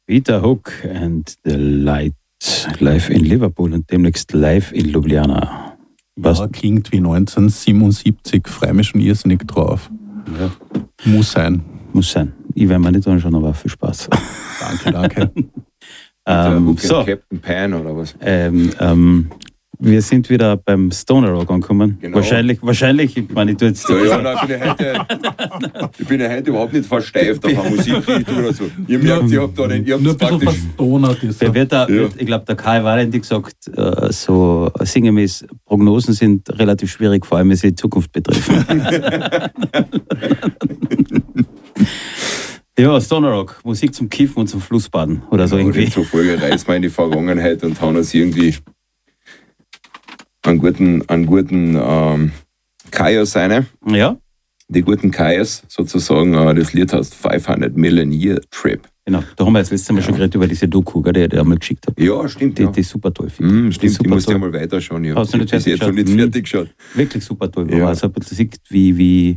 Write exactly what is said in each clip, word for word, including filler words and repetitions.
Peter Hook and the Light live in Liverpool und demnächst live in Ljubljana. Was? Ja, klingt wie neunzehnhundertsiebenundsiebzig, freue mich schon irrsinnig drauf. Ja. Muss sein. Muss sein. Ich werde mir nicht anschauen, aber viel Spaß. Danke, danke. ähm, so. Captain Pan oder was? Ähm, ähm, wir sind wieder beim Stoner Rock angekommen. Genau. Wahrscheinlich, wahrscheinlich, ich meine, ich tue jetzt... Ja, ja, nein, ich, bin ja heute, ich bin ja heute überhaupt nicht versteift auf eine Musikrichtung oder so. Ihr merkt, ich habe da den... Ich Nur ein bisschen verstonert ist er. Wird da, ja. Ich glaube, der Kai Valentin gesagt, äh, so sinngemäß, Prognosen sind relativ schwierig, vor allem wenn sie die Zukunft betreffen. Ja, Stoner Rock, Musik zum Kiffen und zum Flussbaden oder so, ja, irgendwie. Zur Folge reisen wir in die Vergangenheit und haben uns irgendwie einen guten, einen guten ähm, Kaios rein. Ja. Die guten Kaios sozusagen. Äh, das Lied heißt fünfhundert Million Year Trip. Genau, da haben wir jetzt letztes Mal ja. schon geredet über diese Doku, die ich einmal geschickt habe. Ja, stimmt. Die, ja. die ist super toll. Mm, stimmt, die, die musst du ja mal weiterschauen. Ich Hast du nicht fertig geschaut? Jetzt noch nicht fertig geschaut. Wirklich super toll, wo ja. man also ein bisschen sieht, wie, wie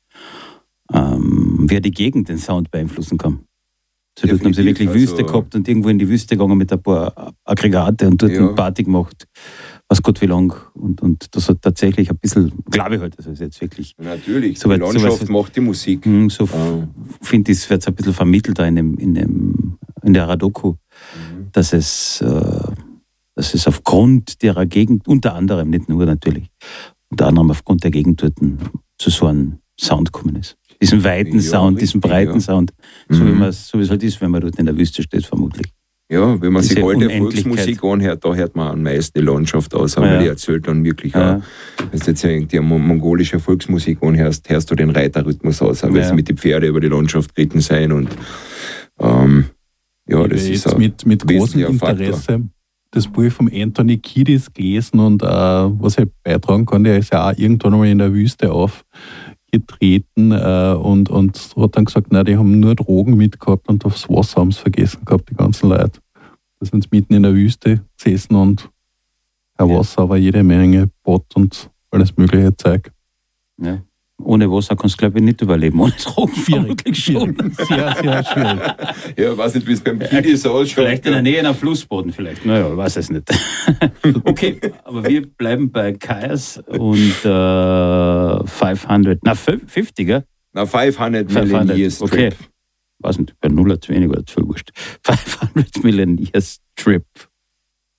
ähm, wer die Gegend den Sound beeinflussen kann. So, dort haben sie wirklich also Wüste gehabt und irgendwo in die Wüste gegangen mit ein paar Aggregate und dort ja. eine Party gemacht. Was Gott wie lang. Und, und das hat tatsächlich ein bisschen, glaube ich halt, also ist jetzt wirklich. Natürlich, so die weit, Landschaft so macht die Musik. So ah. finde ich, es wird ein bisschen vermittelt da in, dem, in, dem, in der Doku, mhm. dass es, äh, dass es aufgrund derer Gegend, unter anderem, nicht nur natürlich, unter anderem aufgrund der Gegend dort zu so einem Sound gekommen ist. Diesen weiten ja, Sound, richtig, diesen breiten ja. Sound, so, mhm. wie man, so wie es halt ist, wenn man dort in der Wüste steht, vermutlich. Ja, wenn man sich alte Volksmusik anhört, da hört man am meisten die Landschaft aus, aber ja. die erzählt dann wirklich ja. auch. Wenn du jetzt irgendwie mongolische Volksmusik anhörst, hörst du den Reiterrhythmus aus, weil ja. sie mit den Pferden über die Landschaft geritten sein und ähm, ja, das ich ist jetzt mit, mit großem Interesse Faktor. Das Buch von Anthony Kiedis gelesen und äh, was ich beitragen kann, der ist ja auch irgendwann einmal in der Wüste aufgetreten äh, und, und hat dann gesagt, nein, die haben nur Drogen mitgehabt und aufs Wasser haben sie vergessen gehabt, die ganzen Leute. Da sind sie mitten in der Wüste gesessen und kein ja. Wasser, aber jede Menge Bott und alles mögliche Zeug. Ja. Ohne Wasser kannst du, glaube ich, nicht überleben. Ohne Drogen schwierig, schwierig. Sehr, sehr schwierig. Ja, ich weiß nicht, wie es beim Kidi so ausschaut. Vielleicht in der Nähe einer Flussboden, vielleicht. Naja, ich weiß es nicht. Okay, aber wir bleiben bei Kaios und äh, fünfhundert, na fünfzig, gell? Na fünfhundert Million Years Trip. Okay. Ich weiß nicht, bei null zu wenig oder zu wurscht. fünfhundert Million Years Trip.